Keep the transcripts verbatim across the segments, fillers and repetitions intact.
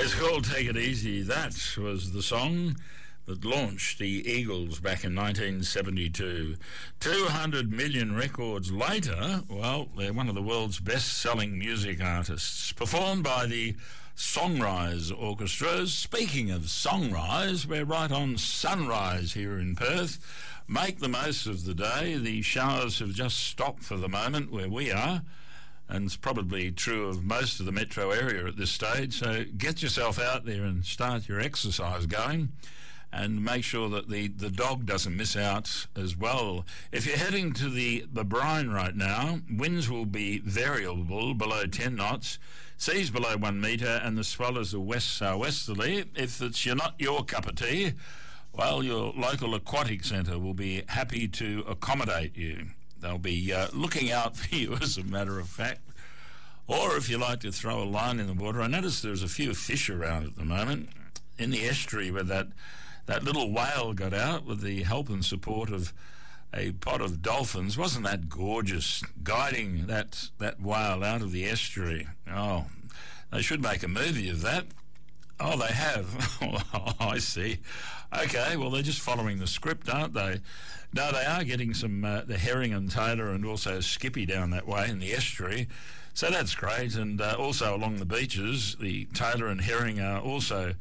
It's called Take It Easy. That was the song that launched the Eagles back in nineteen seventy-two. two hundred million records later, well, they're one of the world's best-selling music artists, performed by the Songrise Orchestras. Speaking of Songrise, we're right on sunrise here in Perth. Make the most of the day. The showers have just stopped for the moment where we are, and it's probably true of most of the metro area at this stage. So get yourself out there and start your exercise going, and make sure that the, the dog doesn't miss out as well. If you're heading to the, the brine right now, winds will be variable below ten knots, seas below one metre, and the swells are west southwesterly. If it's you're not your cup of tea, well, your local aquatic centre will be happy to accommodate you. They'll be uh, looking out for you, as a matter of fact. Or if you like to throw a line in the water, I notice there's a few fish around at the moment in the estuary where that that little whale got out with the help and support of a pod of dolphins. Wasn't that gorgeous, guiding that, that whale out of the estuary? Oh, they should make a movie of that. Oh, they have. Oh, I see. Okay, well, they're just following the script, aren't they? No, they are getting some, uh, the herring and tailor and also skippy down that way in the estuary. So that's great. And uh, also along the beaches, the tailor and herring are also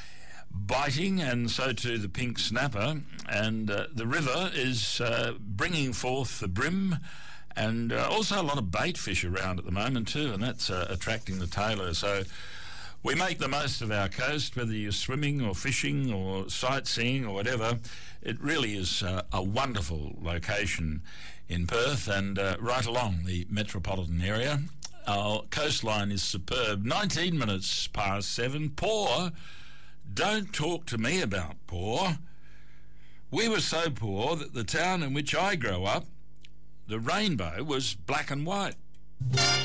biting, and so too the pink snapper. And uh, the river is uh, bringing forth the brim, and uh, also a lot of bait fish around at the moment too, and that's uh, attracting the tailor. So we make the most of our coast, whether you're swimming or fishing or sightseeing or whatever. It really is uh, a wonderful location in Perth and uh, right along the metropolitan area. Our coastline is superb. nineteen minutes past seven. Poor. Don't talk to me about poor. We were so poor that the town in which I grew up, the rainbow was black and white.